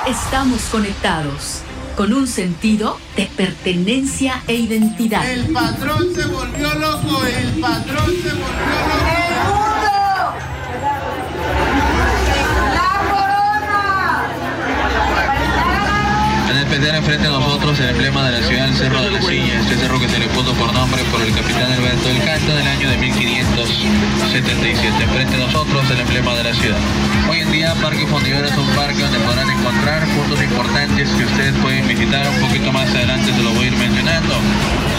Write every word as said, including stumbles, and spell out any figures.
Estamos conectados con un sentido de pertenencia e identidad. El patrón se volvió loco, el patrón se volvió loco. ¡El mundo! ¡La corona! En el pedal enfrente de nosotros el emblema de la ciudad, el Cerro de la Silla, este cerro que se le puso por nombre por el capitán Alberto del Canto en el año de mil quinientos setenta y siete. Enfrente de nosotros el emblema de la ciudad. Hoy en día Parque Fundidora es un parque donde podrán encontrar puntos importantes que ustedes pueden visitar. Un poquito más adelante se lo voy a ir mencionando.